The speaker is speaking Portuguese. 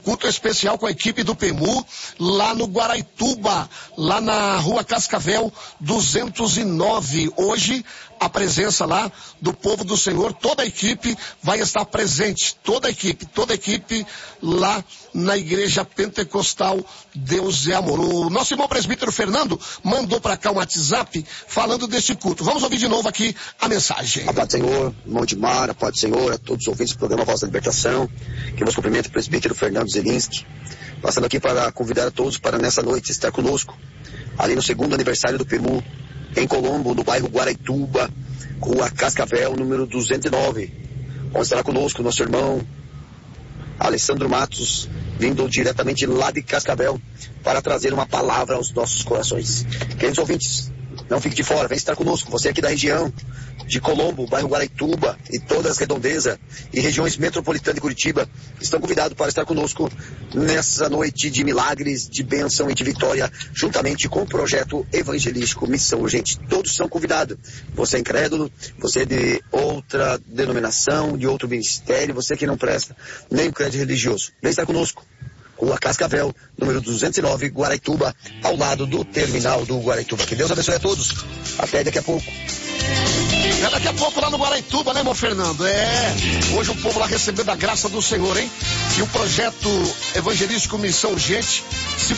culto especial com a equipe do PEMU, lá no Guaraituba, lá na Rua Cascavel 209. Hoje, a presença lá do povo do Senhor, toda a equipe vai estar presente, toda a equipe lá na Igreja Pentecostal Deus é Amor. O nosso irmão presbítero Fernando mandou para cá um WhatsApp falando desse culto. Vamos ouvir de novo aqui a mensagem. A paz do Senhor, irmão Edmar, a paz do Senhor, a todos os ouvintes do programa Voz da Libertação, que vos cumprimento o presbítero Fernando Zelinski, passando aqui para convidar a todos para nessa noite estar conosco, ali no segundo aniversário do PEMU, em Colombo, no bairro Guaraituba, Rua Cascavel, número 209, onde estará conosco nosso irmão Alessandro Matos, vindo diretamente lá de Cascavel, para trazer uma palavra aos nossos corações. Queridos ouvintes, não fique de fora, vem estar conosco, você aqui da região de Colombo, bairro Guaraituba e todas as redondezas e regiões metropolitanas de Curitiba, estão convidados para estar conosco nessa noite de milagres, de bênção e de vitória, juntamente com o projeto evangelístico Missão Urgente. Todos são convidados. Você é incrédulo, você é de outra denominação, de outro ministério, você que não presta nem o crédito religioso. Vem estar conosco. Rua Cascavel, número 209, Guaraituba, ao lado do terminal do Guaraituba. Que Deus abençoe a todos. Até daqui a pouco. É daqui a pouco lá no Guaraituba, né, irmão Fernando? Hoje o povo lá recebendo a graça do Senhor, hein? E o projeto evangelístico Missão Urgente se